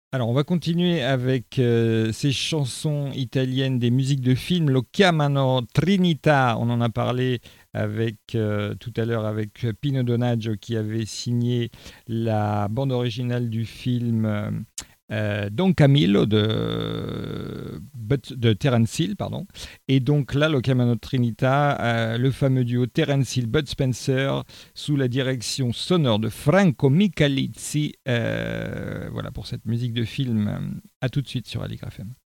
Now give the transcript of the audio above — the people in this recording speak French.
Alors, on va continuer avec ces chansons italiennes des musiques de film. Lo chiamano Trinità. On en a parlé avec, tout à l'heure avec Pino Donaggio qui avait signé la bande originale du film Don Camillo de Terence Hill. Pardon. Et donc là, Lo chiamano Trinità, le fameux duo Terence Hill-Bud Spencer sous la direction sonore de Franco Michalizzi. Voilà pour cette musique de film. À tout de suite sur Aligre FM.